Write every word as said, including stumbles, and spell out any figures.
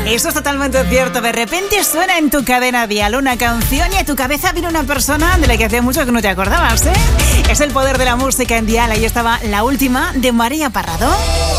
Eso es totalmente cierto. De repente suena en tu cadena dial una canción y a tu cabeza viene una persona de la que hacía mucho que no te acordabas, ¿eh? Es el poder de la música en dial. Ahí estaba La Última de María Parrado.